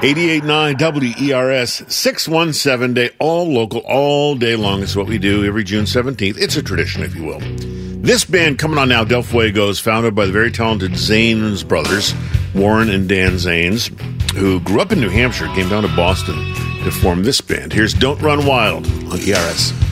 88.9 WERS 617 day, all local, all day long is what we do every June 17th. It's a tradition, if you will. This band coming on now, Del Fuego, is founded by the very talented Zanes brothers, Warren and Dan Zanes, who grew up in New Hampshire, came down to Boston to form this band. Here's Don't Run Wild on ERS.